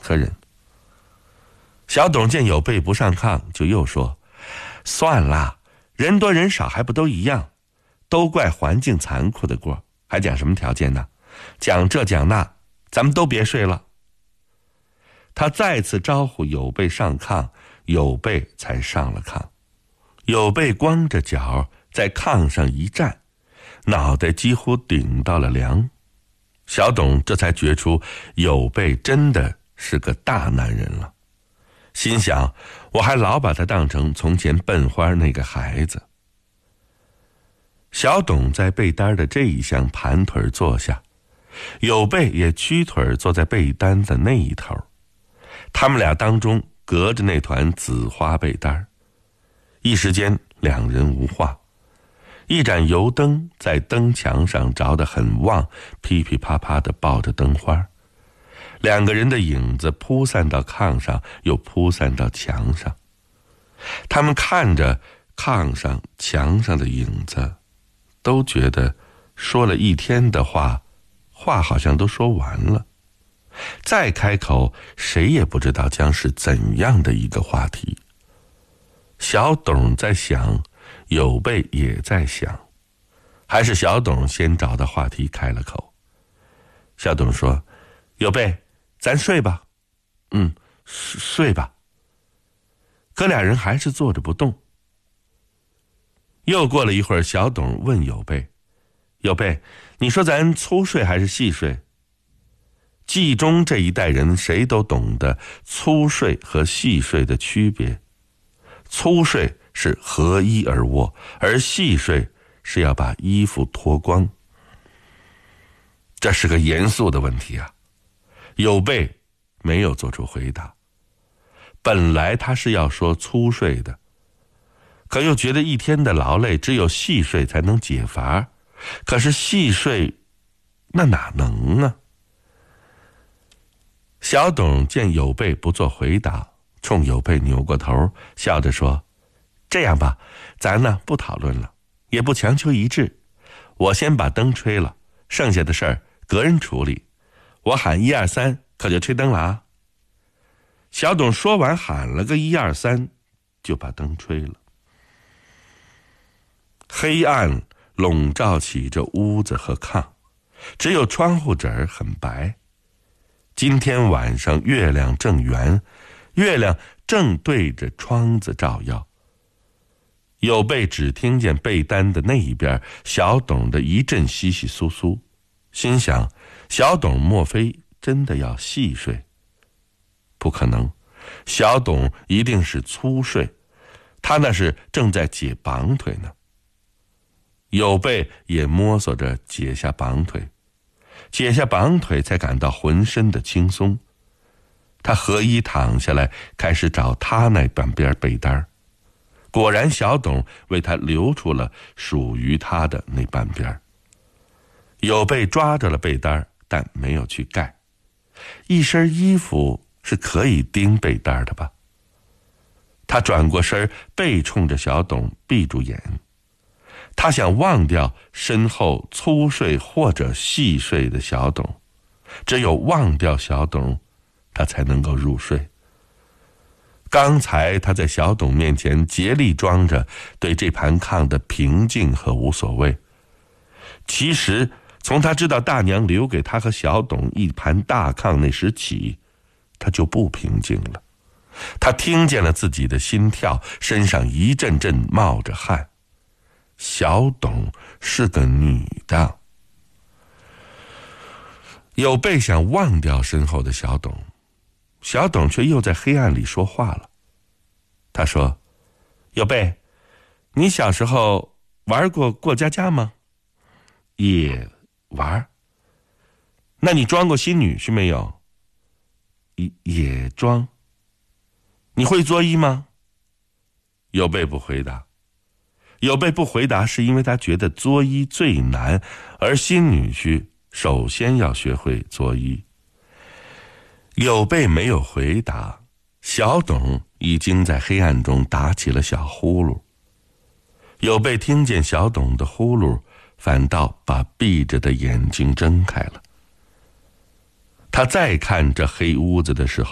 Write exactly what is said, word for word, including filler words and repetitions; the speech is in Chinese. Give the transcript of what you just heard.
个人。小董见有备不上炕，就又说：算了，人多人少还不都一样，都怪环境残酷的过，还讲什么条件呢？讲这讲那，咱们都别睡了。他再次招呼有备上炕，有备才上了炕。有备光着脚在炕上一站，脑袋几乎顶到了梁。小董这才觉出有备真的是个大男人了，心想我还老把他当成从前笨花那个孩子。小董在被单的这一厢盘腿坐下，有备也屈腿坐在被单的那一头，他们俩当中隔着那团紫花被单。一时间两人无话，一盏油灯在灯墙上着得很旺，噼噼啪啪地爆着灯花，两个人的影子铺散到炕上，又铺散到墙上。他们看着炕上墙上的影子，都觉得说了一天的话，话好像都说完了，再开口谁也不知道将是怎样的一个话题。小董在想，有备也在想，还是小董先找到话题开了口。小董说：有备，咱睡吧。嗯，睡吧。可俩人还是坐着不动。又过了一会儿，小董问有备：有备，你说咱粗睡还是细睡？冀中这一代人谁都懂得粗睡和细睡的区别。粗睡是合衣而卧，而细睡是要把衣服脱光。这是个严肃的问题啊。有备没有做出回答。本来他是要说粗睡的，可又觉得一天的劳累只有细睡才能解乏，可是细睡那哪能啊？小董见有备不做回答，冲有备扭过头，笑着说：这样吧，咱呢不讨论了，也不强求一致，我先把灯吹了，剩下的事儿个人处理，我喊一二三，可就吹灯了啊。小董说完喊了个一二三，就把灯吹了。黑暗笼罩起这屋子和炕，只有窗户纸儿很白。今天晚上月亮正圆，月亮正对着窗子照耀。有备只听见被单的那一边小董的一阵窸窸窣窣，心想小董莫非真的要细睡？不可能，小董一定是粗睡，他那是正在解绑腿呢。有备也摸索着解下绑腿，解下绑腿才感到浑身的轻松。他合衣躺下来，开始找他那半边被单。果然小董为他留出了属于他的那半边。有备抓着了被单，但没有去盖。一身衣服是可以钉被单的吧？他转过身，背冲着小董，闭住眼。他想忘掉身后粗睡或者细睡的小董，只有忘掉小董，他才能够入睡。刚才他在小董面前竭力装着对这盘炕的平静和无所谓，其实从他知道大娘留给他和小董一盘大炕那时起，他就不平静了。他听见了自己的心跳，身上一阵阵冒着汗。小董是个女的。有备想忘掉身后的小董，小董却又在黑暗里说话了。他说：有备，你小时候玩过过家家吗？也玩。那你装过新女婿没有？也也装。你会作揖吗？有备不回答。有备不回答是因为他觉得作揖最难，而新女婿首先要学会作揖。有备没有回答，小董已经在黑暗中打起了小呼噜。有备听见小董的呼噜，反倒把闭着的眼睛睁开了。他再看这黑屋子的时候，